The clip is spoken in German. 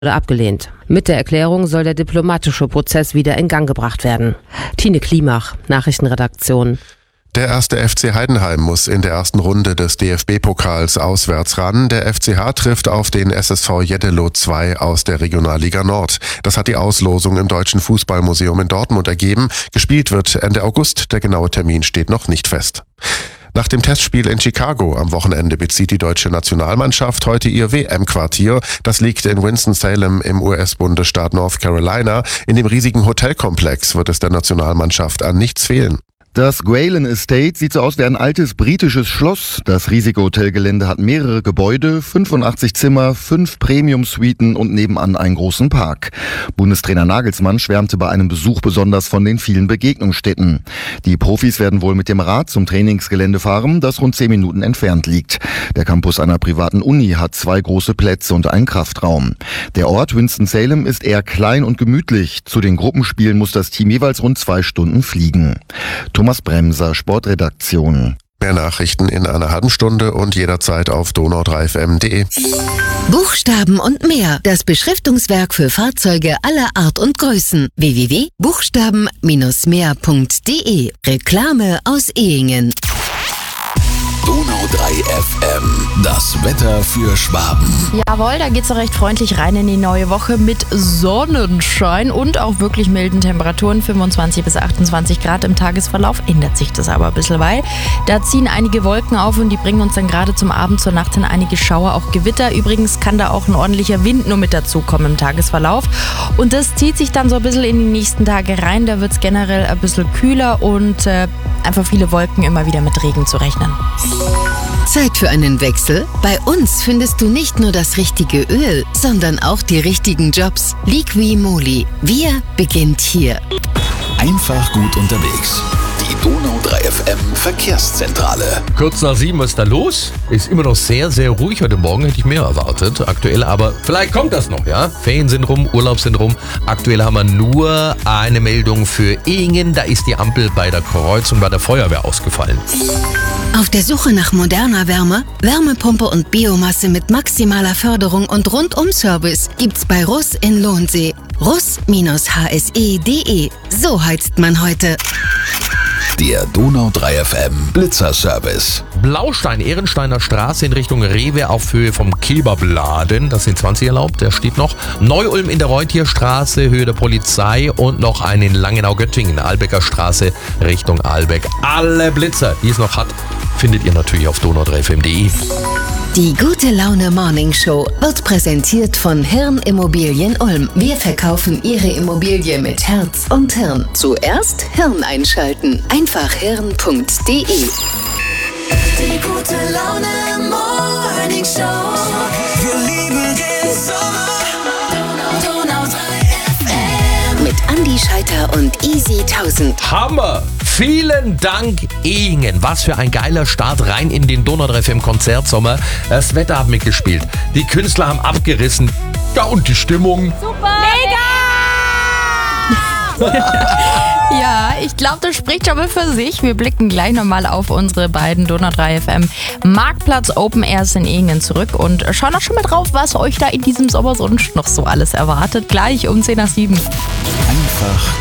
abgelehnt. Mit der Erklärung soll der diplomatische Prozess wieder in Gang gebracht werden. Tine Klimach, Nachrichtenredaktion. Der erste FC Heidenheim muss in der ersten Runde des DFB-Pokals auswärts ran. Der FCH trifft auf den SSV Jeddelo 2 aus der Regionalliga Nord. Das hat die Auslosung im Deutschen Fußballmuseum in Dortmund ergeben. Gespielt wird Ende August. Der genaue Termin steht noch nicht fest. Nach dem Testspiel in Chicago am Wochenende bezieht die deutsche Nationalmannschaft heute ihr WM-Quartier. Das liegt in Winston-Salem im US-Bundesstaat North Carolina. In dem riesigen Hotelkomplex wird es der Nationalmannschaft an nichts fehlen. Das Gwalen Estate sieht so aus wie ein altes britisches Schloss. Das riesige Hotelgelände hat mehrere Gebäude, 85 Zimmer, 5 Premium-Suiten und nebenan einen großen Park. Bundestrainer Nagelsmann schwärmte bei einem Besuch besonders von den vielen Begegnungsstätten. Die Profis werden wohl mit dem Rad zum Trainingsgelände fahren, das rund 10 Minuten entfernt liegt. Der Campus einer privaten Uni hat 2 große Plätze und einen Kraftraum. Der Ort Winston-Salem ist eher klein und gemütlich. Zu den Gruppenspielen muss das Team jeweils rund 2 Stunden fliegen. Thomas Bremser, Sportredaktion. Mehr Nachrichten in einer halben Stunde und jederzeit auf donau3fm.de. Buchstaben und mehr. Das Beschriftungswerk für Fahrzeuge aller Art und Größen. www.buchstaben-mehr.de. Reklame aus Ehingen. Donau3 FM. Das Wetter für Schwaben. Jawohl, da geht's recht freundlich rein in die neue Woche mit Sonnenschein und auch wirklich milden Temperaturen. 25 bis 28 Grad im Tagesverlauf. Ändert sich das aber ein bisschen, weil da ziehen einige Wolken auf und die bringen uns dann gerade zum Abend, zur Nacht hin einige Schauer, auch Gewitter. Übrigens kann da auch ein ordentlicher Wind nur mit dazukommen im Tagesverlauf. Und das zieht sich dann so ein bisschen in die nächsten Tage rein. Da wird's generell ein bisschen kühler und einfach viele Wolken, immer wieder mit Regen zu rechnen. Zeit für einen Wechsel? Bei uns findest du nicht nur das richtige Öl, sondern auch die richtigen Jobs. Liqui Moly. Wir beginnt hier. Einfach gut unterwegs. Die Donau3 FM Verkehrszentrale. Kurz nach 7, was ist da los? Ist immer noch sehr, sehr ruhig. Heute Morgen hätte ich mehr erwartet. Aktuell aber, vielleicht kommt das noch, ja? Ferien sind rum, Urlaub sind rum. Aktuell haben wir nur eine Meldung für Ehingen. Da ist die Ampel bei der Kreuzung bei der Feuerwehr ausgefallen. Auf der Suche nach moderner Wärme, Wärmepumpe und Biomasse mit maximaler Förderung und Rundum-Service gibt's bei Russ in Lohnsee. russ-hse.de. So heizt man heute. Der Donau3 FM Blitzerservice. Blaustein, Ehrensteiner Straße in Richtung Rewe auf Höhe vom Kebabladen. Das sind 20 erlaubt, der steht noch. Neu-Ulm in der Reutierstraße, Höhe der Polizei und noch einen in Langenau-Göttingen, Albecker Straße Richtung Albeck. Alle Blitzer, die es noch hat, findet ihr natürlich auf donau3fm.de. Die Gute Laune Morning Show wird präsentiert von Hirn Immobilien Ulm. Wir verkaufen Ihre Immobilie mit Herz und Hirn. Zuerst Hirn einschalten. Einfach hirn.de. Die Gute Laune Morning Show. Wir lieben den Sommer. Donau3 FM. Mit Andi Scheiter und Easy 1000. Hammer! Vielen Dank, Ehingen. Was für ein geiler Start rein in den Donau3 FM Konzertsommer. Das Wetter hat mitgespielt. Die Künstler haben abgerissen. Ja, und die Stimmung. Super! Mega! Ja, ich glaube, das spricht schon mal für sich. Wir blicken gleich nochmal auf unsere beiden Donau3 FM Marktplatz Open Airs in Ehingen zurück und schauen auch schon mal drauf, was euch da in diesem Sommer sonst noch so alles erwartet. Gleich um 10 nach 7. Einfach